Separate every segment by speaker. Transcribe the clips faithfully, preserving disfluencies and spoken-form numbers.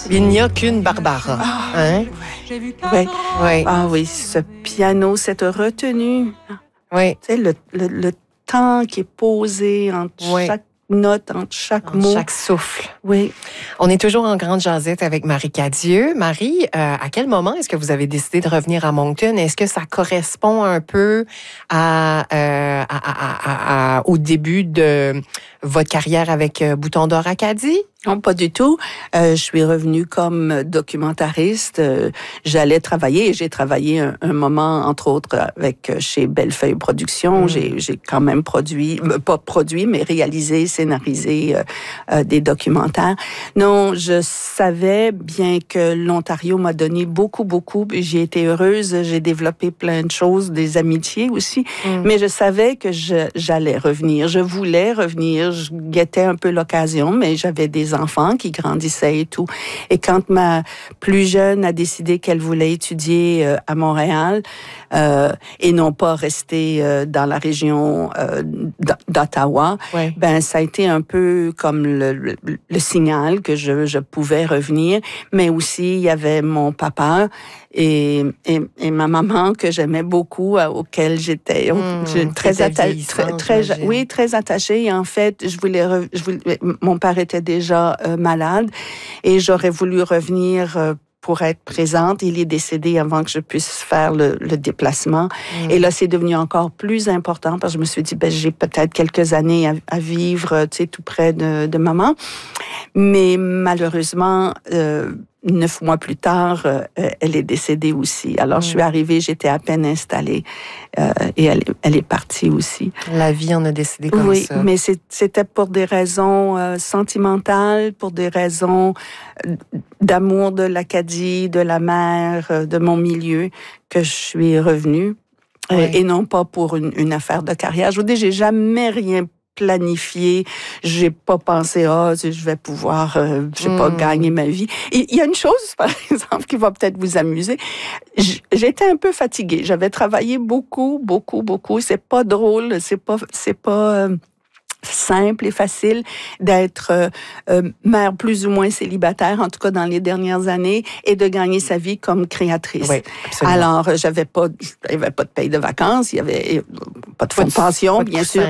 Speaker 1: Il n'y a qu'une Barbara.
Speaker 2: Ah,
Speaker 1: Hein?
Speaker 2: oui.
Speaker 1: Oui.
Speaker 2: Ah oui, ce piano, cette retenue.
Speaker 1: Oui.
Speaker 2: Tu sais, le, le, le temps qui est posé entre
Speaker 1: Oui.
Speaker 2: chaque note, entre chaque
Speaker 1: En
Speaker 2: mot.
Speaker 1: chaque souffle.
Speaker 2: Oui.
Speaker 1: On est toujours en grande jasette avec Marie Cadieux. Marie, euh, à quel moment est-ce que vous avez décidé de revenir à Moncton? Est-ce que ça correspond un peu à, euh, à, à, à, à au début de votre carrière avec Bouton d'Or Acadie?
Speaker 2: Non, pas du tout. Euh, je suis revenue comme documentariste. Euh, j'allais travailler et j'ai travaillé un, un moment, entre autres, avec chez Bellefeuille Productions. Mmh. J'ai, j'ai quand même produit, pas produit, mais réalisé, scénarisé euh, euh, des documentaires. Non, je savais bien que l'Ontario m'a donné beaucoup, beaucoup. J'ai été heureuse. J'ai développé plein de choses, des amitiés aussi. Mmh. Mais je savais que je, j'allais revenir. Je voulais revenir. Je guettais un peu l'occasion, mais j'avais des enfants qui grandissaient et tout. Et quand ma plus jeune a décidé qu'elle voulait étudier euh, à Montréal euh, et non pas rester euh, dans la région euh, d'Ottawa, ouais. ben ça a été un peu comme le, le, le signal que je, je pouvais revenir. Mais aussi, il y avait mon papa et, et, et ma maman que j'aimais beaucoup, euh, auquel j'étais mmh, très attachée. Très, très, oui, très attachée. Et en fait, je voulais, re, je voulais mon père était déjà Euh, malade et j'aurais voulu revenir euh, pour être présente. Il est décédé avant que je puisse faire le, le déplacement. Mmh. Et là, c'est devenu encore plus important parce que je me suis dit, ben, j'ai peut-être quelques années à, à vivre, tu sais, tout près de, de maman. Mais malheureusement, euh, neuf mois plus tard, euh, elle est décédée aussi. Alors, mmh. je suis arrivée, j'étais à peine installée euh, et elle, elle est partie aussi.
Speaker 1: La vie en a décidé comme
Speaker 2: oui,
Speaker 1: ça.
Speaker 2: Oui, mais c'est, c'était pour des raisons euh, sentimentales, pour des raisons d'amour de l'Acadie, de la mer, de mon milieu, que je suis revenue. Oui. Euh, et non pas pour une, une affaire de carrière. Je vous dis, j'ai jamais rien planifié. J'ai pas pensé, ah, oh, je vais pouvoir, euh, je sais mmh. pas, gagner ma vie. Il y a une chose, par exemple, qui va peut-être vous amuser. J'étais un peu fatiguée. J'avais travaillé beaucoup, beaucoup, beaucoup. C'est pas drôle. C'est pas, c'est pas, euh, simple et facile d'être euh, euh, mère plus ou moins célibataire, en tout cas dans les dernières années, et de gagner sa vie comme créatrice.
Speaker 1: Oui, absolument.
Speaker 2: Alors, j'avais pas, il y avait pas de paye de vacances, il y avait pas de fonds de pension, bien sûr,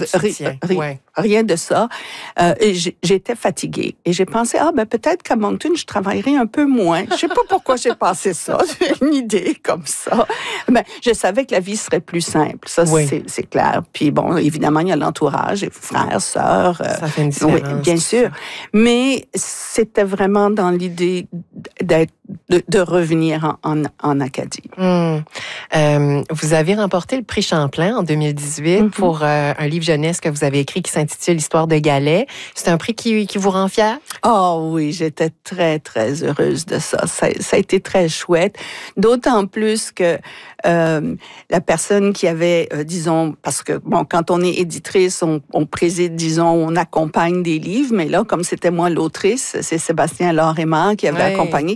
Speaker 2: rien de ça. Euh, et j'étais fatiguée et j'ai pensé, ah ben peut-être qu'à Moncton, je travaillerais un peu moins. Je sais pas pourquoi j'ai pensé ça, j'ai une idée comme ça. Ben, je savais que la vie serait plus simple, ça oui. c'est, c'est clair. Puis bon, évidemment, il y a l'entourage, frères, sœurs.
Speaker 1: Ça fait une différence.
Speaker 2: Oui, bien sûr. Mais c'était vraiment dans l'idée d'être, de, de revenir en, en, en Acadie.
Speaker 1: Mmh. Euh, vous avez remporté le prix Champlain en deux mille dix-huit mm-hmm. pour euh, un livre jeunesse que vous avez écrit qui s'intitule L'histoire de Galais. C'est un prix qui, qui vous rend fière?
Speaker 2: Oh oui, j'étais très, très heureuse de ça. Ça, ça a été très chouette. D'autant plus que euh, la personne qui avait, euh, disons, parce que, bon, quand on est éditrice, on, on préside, disons, on accompagne des livres, mais là, comme c'était moi l'autrice, c'est Sébastien Laure-Aimard qui avait ouais. accompagné,